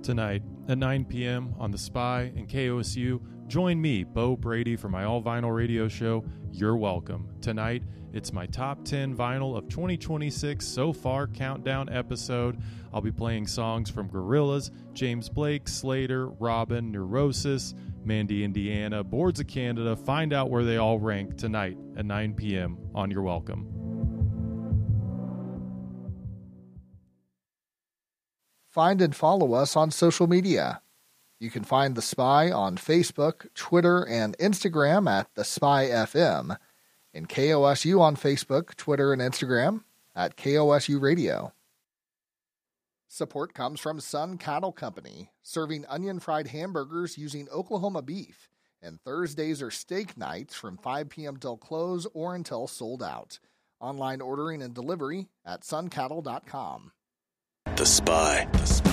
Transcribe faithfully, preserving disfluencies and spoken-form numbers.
Tonight at nine p.m. on The Spy and K O S U, join me, Bo Brady, for my all-vinyl radio show, You're Welcome. Tonight, it's my top ten vinyl of twenty twenty-six so far countdown episode. I'll be playing songs from Gorillaz, James Blake, Slater, Robin, Neurosis, Mandy Indiana, Boards of Canada. Find out where they all rank tonight at nine p.m. on You're Welcome. Find and follow us on social media. You can find The Spy on Facebook, Twitter, and Instagram at The Spy F M, and K O S U on Facebook, Twitter, and Instagram at K O S U Radio. Support comes from Sun Cattle Company, serving onion-fried hamburgers using Oklahoma beef, and Thursdays are steak nights from five p.m. till close or until sold out. Online ordering and delivery at sun cattle dot com. The Spy. The Spy.